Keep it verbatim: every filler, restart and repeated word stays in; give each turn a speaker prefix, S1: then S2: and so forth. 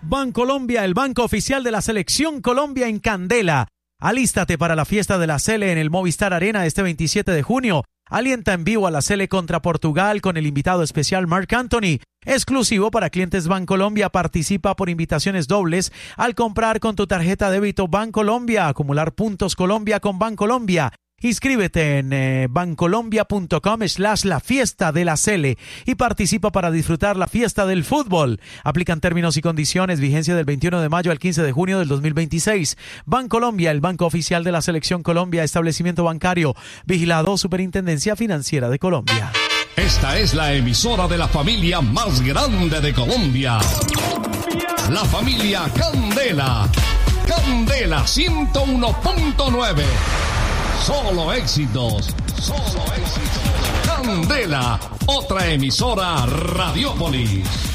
S1: Bancolombia, el banco oficial de la Selección Colombia en Candela. Alístate para la fiesta de la Sele en el Movistar Arena este veintisiete de junio. Alienta en vivo a la Sele contra Portugal con el invitado especial Marc Anthony. Exclusivo para clientes Bancolombia. Participa por invitaciones dobles al comprar con tu tarjeta débito Bancolombia. Acumular puntos Colombia con Bancolombia. Inscríbete en eh, bancolombia.com slash la fiesta de la Sele y participa para disfrutar la fiesta del fútbol. Aplican términos y condiciones, vigencia del veintiuno de mayo al quince de junio del dos mil veintiséis. Bancolombia, el banco oficial de la Selección Colombia, establecimiento bancario, vigilado Superintendencia Financiera de Colombia.
S2: Esta es la emisora de la familia más grande de Colombia. La familia Candela. Candela ciento uno punto nueve. Solo éxitos, solo éxitos. Candela, otra emisora Radiópolis.